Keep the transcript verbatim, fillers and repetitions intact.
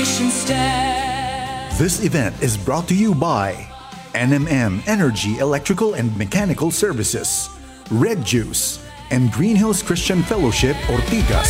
This event is brought to you by N M M Energy Electrical and Mechanical Services, Red Juice, and Green Hills Christian Fellowship Ortigas.